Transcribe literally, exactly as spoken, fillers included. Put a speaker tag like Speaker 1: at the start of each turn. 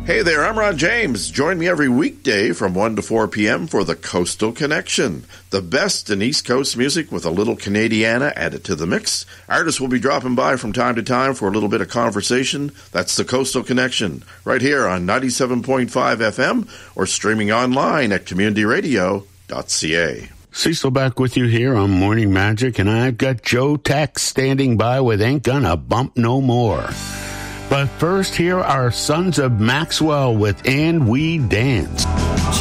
Speaker 1: Hey there, I'm Ron James. Join me every weekday from one to four p.m. for the Coastal Connection. The best in East Coast music with a little Canadiana added to the mix. Artists will be dropping by from time to time for a little bit of conversation. That's the Coastal Connection, right here on ninety-seven point five F M or streaming online at community radio dot c a.
Speaker 2: Cecil back with you here on Morning Magic, and I've got Joe Tex standing by with Ain't Gonna Bump No More. But first, here are Sons of Maxwell with And We Dance.